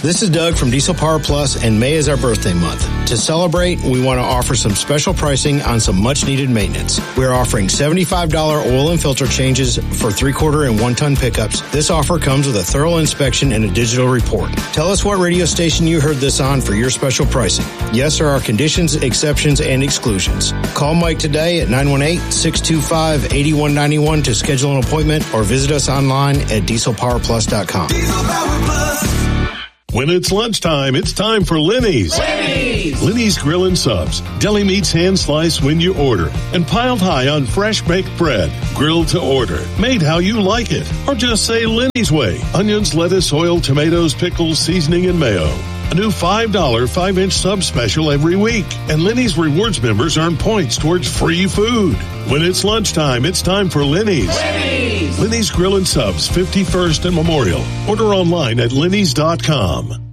This is Doug from Diesel Power Plus, and May is our birthday month. To celebrate, we want to offer some special pricing on some much-needed maintenance. We're offering $75 oil and filter changes for 3/4 and 1-ton pickups. This offer comes with a thorough inspection and a digital report. Tell us what radio station you heard this on for your special pricing. Yes, there are conditions, exceptions, and exclusions. Call Mike today at 918-625-8191 to schedule an appointment or visit us online at dieselpowerplus.com. Diesel Power Plus. When it's lunchtime, it's time for Lenny's. Lenny's Grill and Subs. Deli meats hand sliced when you order and piled high on fresh baked bread. Grilled to order. Made how you like it. Or just say Lenny's way. Onions, lettuce, oil, tomatoes, pickles, seasoning, and mayo. A new $5 5-inch sub special every week. And Lenny's Rewards members earn points towards free food. When it's lunchtime, it's time for Lenny's. Lenny's Grill and Subs, 51st and Memorial. Order online at lennys.com.